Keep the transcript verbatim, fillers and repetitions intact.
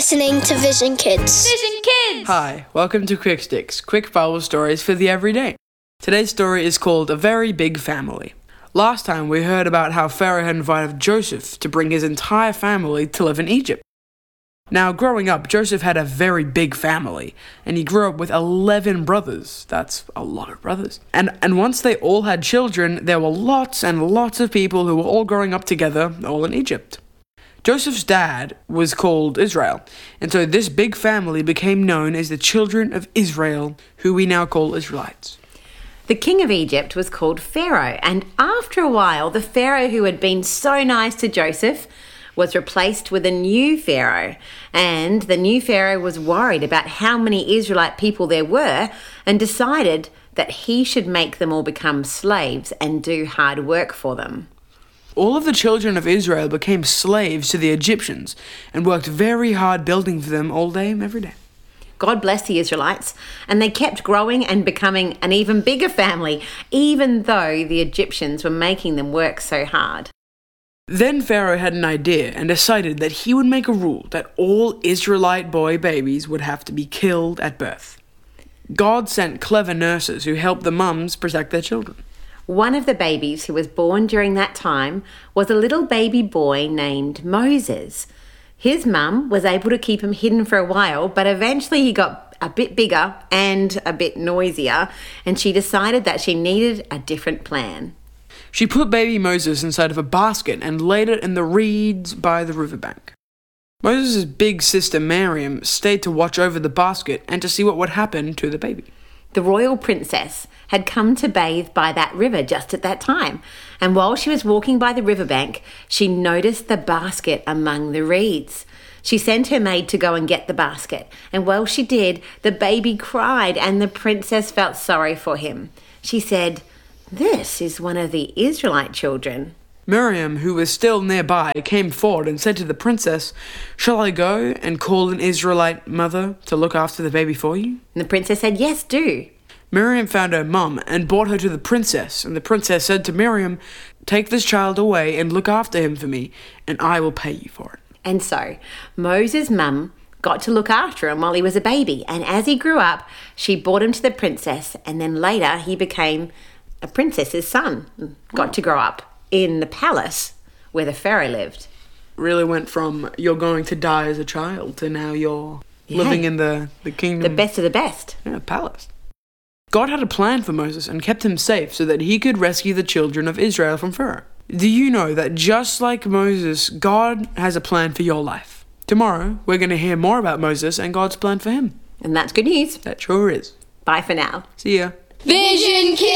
listening to Vision Kids. Vision Kids! Hi, welcome to Quick Sticks, quick Bible stories for the everyday. Today's story is called A Very Big Family. Last time we heard about how Pharaoh had invited Joseph to bring his entire family to live in Egypt. Now, growing up, Joseph had a very big family, and he grew up with eleven brothers. That's a lot of brothers. And and once they all had children, there were lots and lots of people who were all growing up together, all in Egypt. Joseph's dad was called Israel, and so this big family became known as the children of Israel, who we now call Israelites. The king of Egypt was called Pharaoh, and after a while, the Pharaoh who had been so nice to Joseph was replaced with a new Pharaoh. And the new Pharaoh was worried about how many Israelite people there were and decided that he should make them all become slaves and do hard work for them. All of the children of Israel became slaves to the Egyptians and worked very hard building for them all day, every day. God bless the Israelites, and they kept growing and becoming an even bigger family, even though the Egyptians were making them work so hard. Then Pharaoh had an idea and decided that he would make a rule that all Israelite boy babies would have to be killed at birth. God sent clever nurses who helped the mums protect their children. One of the babies who was born during that time was a little baby boy named Moses. His mum was able to keep him hidden for a while, but eventually he got a bit bigger and a bit noisier, and she decided that she needed a different plan. She put baby Moses inside of a basket and laid it in the reeds by the riverbank. Moses' big sister Miriam stayed to watch over the basket and to see what would happen to the baby. The royal princess had come to bathe by that river just at that time, and while she was walking by the riverbank, she noticed the basket among the reeds. She sent her maid to go and get the basket, and while she did, the baby cried and the princess felt sorry for him. She said, "This is one of the Israelite children." Miriam, who was still nearby, came forward and said to the princess, "Shall I go and call an Israelite mother to look after the baby for you?" And the princess said, "Yes, do." Miriam found her mum and brought her to the princess, and the princess said to Miriam, "Take this child away and look after him for me, and I will pay you for it." And so Moses' mum got to look after him while he was a baby, and as he grew up, she brought him to the princess, and then later he became a princess's son, got to grow up in the palace where the Pharaoh lived. Really went from you're going to die as a child to now you're Yeah. living in the, the kingdom. The best of the best. Yeah, palace. God had a plan for Moses and kept him safe so that he could rescue the children of Israel from Pharaoh. Do you know that just like Moses, God has a plan for your life? Tomorrow, we're going to hear more about Moses and God's plan for him. And that's good news. That sure is. Bye for now. See ya. Vision Kids.